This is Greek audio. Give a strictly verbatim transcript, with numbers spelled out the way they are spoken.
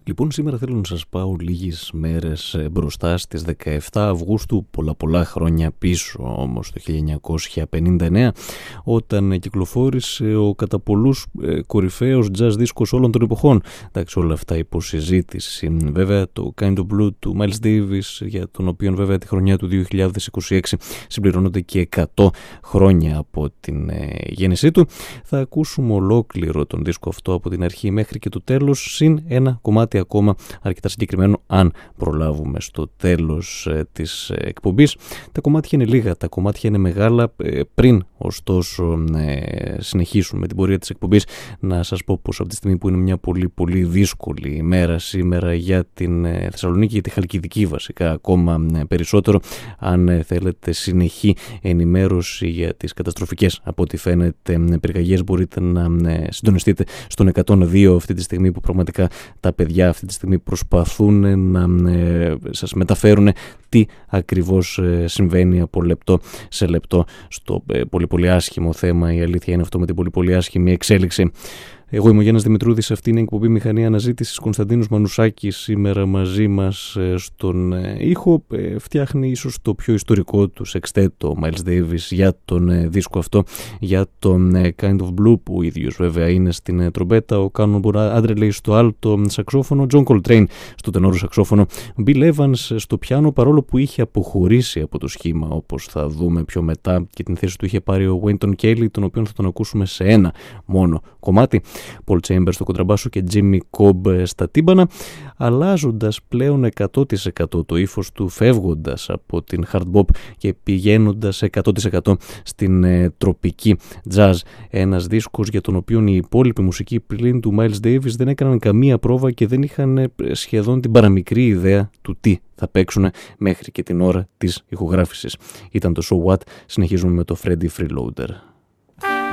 Λοιπόν, σήμερα θέλω να σας πάω λίγες μέρες μπροστά στις δεκαεφτά Αυγούστου, πολλά πολλά χρόνια πίσω όμως, το χίλια εννιακόσια πενήντα εννέα, όταν κυκλοφόρησε ο κατά πολλούς ε, κορυφαίος jazz δίσκος όλων των εποχών. Εντάξει, όλα αυτά υποσυζήτηση. Βέβαια, το Kind of Blue του Miles Davis, για τον οποίο βέβαια τη χρονιά του δύο χιλιάδες είκοσι έξι συμπληρώνονται και εκατό χρόνια από την ε, γέννησή του. Θα ακούσουμε ολόκληρο τον δίσκο αυτό από την αρχή μέχρι και το τέλος, συν ένα κομμάτι ακόμα αρκετά συγκεκριμένο, αν προλάβουμε στο τέλος ε, της ε, εκπομπής. Τα κομμάτια είναι λίγα, τα κομμάτια είναι μεγάλα. Ε, πριν ωστόσο ε, συνεχίσουμε με την πορεία της εκπομπής, να σας πω πως από τη στιγμή που είναι μια πολύ πολύ δύσκολη ημέρα σήμερα για την ε, Θεσσαλονίκη, για τη Χαλκιδική βασικά ακόμα ε, περισσότερο, αν ε, θέλετε συνεχή ενημέρωση για τις καταστροφικές από ό,τι φαίνεται ε, πυρκαγιές, μπορείτε να ε, συντονιστείτε στον εκατόν δύο αυτή τη στιγμή, που πραγματικά τα παιδιά αυτή τη στιγμή προσπαθούν να ε, σας μεταφέρουν τι ακριβώς ε, συμβαίνει από λεπτό σε λεπτό στο ε, πολύ πολύ άσχημο θέμα. Η αλήθεια είναι αυτό, με την πολύ πολύ άσχημη εξέλιξη. Εγώ είμαι ο Γιάννης Δημητρούδης, αυτή είναι η εκπομπή Μηχανή Αναζήτησης. Κωνσταντίνος Μανουσάκης σήμερα μαζί μας στον ήχο. Φτιάχνει ίσως το πιο ιστορικό του σεξτέτο ο Miles Davis για τον δίσκο αυτό, για τον Kind of Blue, που ο ίδιος βέβαια είναι στην τρομπέτα, ο Cannonball Adderley στο άλτο σαξόφωνο, John Coltrane στο τενόρο σαξόφωνο, Bill Evans στο πιάνο, παρόλο που είχε αποχωρήσει από το σχήμα, όπως θα δούμε πιο μετά, και την θέση του είχε πάρει ο Wynton Kelly, τον οποίο θα τον ακούσουμε σε ένα μόνο κομμάτι. Paul Chambers στο κοντραμπάσο και Jimmy Cobb στα τύμπανα, αλλάζοντας πλέον εκατό τοις εκατό το ύφος του, φεύγοντας από την hard bop και πηγαίνοντας εκατό τοις εκατό στην ε, τροπική jazz. Ένας δίσκος για τον οποίο οι υπόλοιποι μουσικοί πλην του Miles Davis δεν έκαναν καμία πρόβα και δεν είχαν ε, σχεδόν την παραμικρή ιδέα του τι θα παίξουν μέχρι και την ώρα της ηχογράφησης. Ήταν το So What, συνεχίζουμε με το Freddie Freeloader.